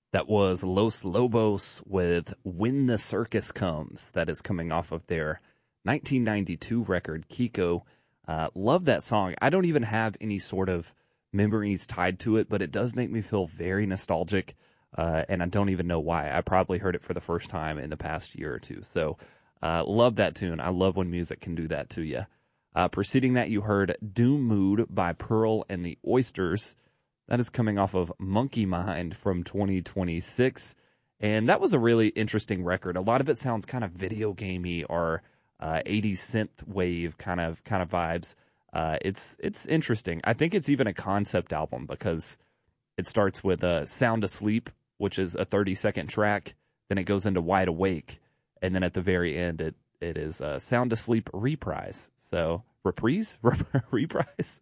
That was Los Lobos with When the Circus Comes. That is coming off of their 1992 record, Kiko. Love that song. I don't even have any sort of memories tied to it, but it does make me feel very nostalgic, and I don't even know why. I probably heard it for the first time in the past year or two. So love that tune. I love when music can do that to you. Preceding that, you heard Doom Mood by Pearl and the Oysters. That is coming off of Monkey Mind from 2026. And that was a really interesting record. A lot of it sounds kind of video gamey or 80s synth wave kind of vibes. It's interesting. I think it's even a concept album because it starts with Sound Asleep, which is a 30-second track. Then it goes into Wide Awake. And then at the very end, it is Sound Asleep Reprise. So, reprise? Reprise?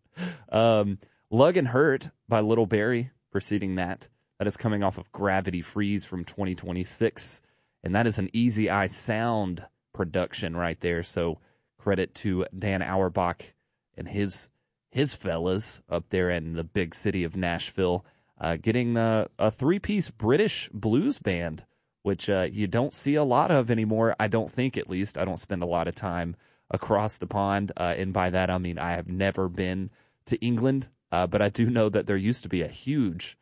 Lug and Hurt by Little Barry, preceding that. That is coming off of Gravity Freeze from 2026. And that is an Easy Eye Sound production right there. So credit to Dan Auerbach and his fellas up there in the big city of Nashville, getting a three-piece British blues band, which you don't see a lot of anymore. I don't think, at least. I don't spend a lot of time across the pond. And by that, I mean I have never been to England. But I do know that there used to be a huge,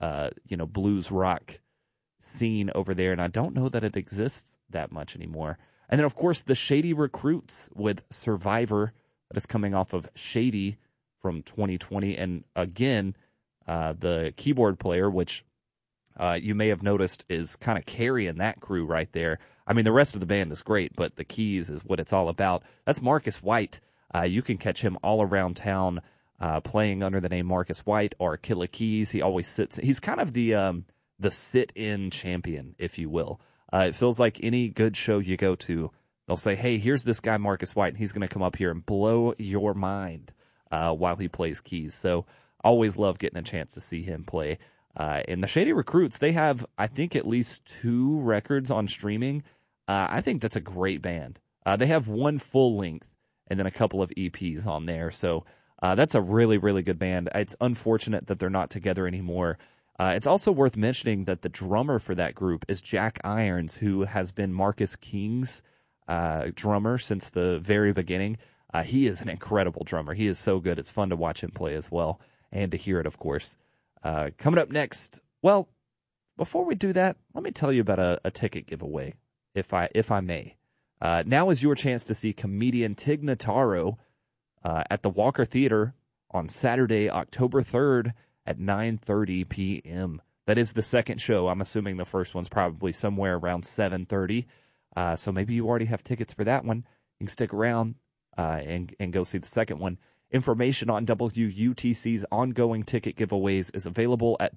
blues rock scene over there, and I don't know that it exists that much anymore. And then, of course, the Shady Recruits with Survivor. That is coming off of Shady from 2020. And again, the keyboard player, which you may have noticed is kind of carrying that crew right there. I mean, the rest of the band is great, but the keys is what it's all about. That's Marcus White. You can catch him all around town. Playing under the name Marcus White or Killa Keys. He always sits. He's kind of the sit-in champion, if you will. It feels like any good show you go to, they'll say, hey, here's this guy Marcus White, and he's going to come up here and blow your mind while he plays keys. So always love getting a chance to see him play. And the Shady Recruits, they have, I think, at least 2 records on streaming. I think that's a great band. They have 1 full length and then a couple of EPs on there. So that's a really, really good band. It's unfortunate that they're not together anymore. It's also worth mentioning that the drummer for that group is Jack Irons, who has been Marcus King's drummer since the very beginning. He is an incredible drummer. He is so good. It's fun to watch him play as well, and to hear it, of course. Coming up next, well, before we do that, let me tell you about a ticket giveaway, if I may. Now is your chance to see comedian Tig Notaro at the Walker Theater on Saturday, October 3rd at 9:30 p.m. That is the second show. I'm assuming the first one's probably somewhere around 7:30. So maybe you already have tickets for that one. You can stick around and go see the second one. Information on WUTC's ongoing ticket giveaways is available at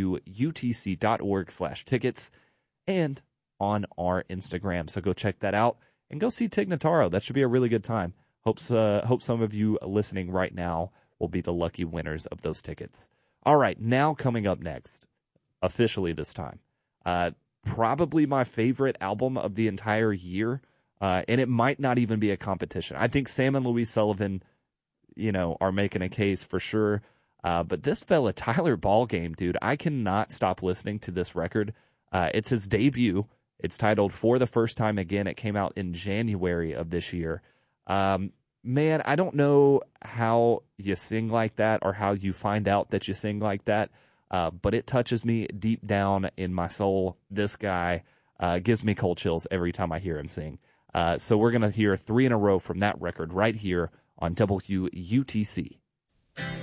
WUTC.org/tickets and on our Instagram. So go check that out and go see Tig Notaro. That should be a really good time. Hope some of you listening right now will be the lucky winners of those tickets. All right, now coming up next, officially this time, probably my favorite album of the entire year, and it might not even be a competition. I think Sam and Louise Sullivan, are making a case for sure. But this fella, Tyler Ballgame, dude, I cannot stop listening to this record. It's his debut. It's titled For the First Time Again. It came out in January of this year. Man, I don't know how you sing like that or how you find out that you sing like that, but it touches me deep down in my soul. This guy gives me cold chills every time I hear him sing. So we're going to hear 3 in a row from that record right here on WUTC.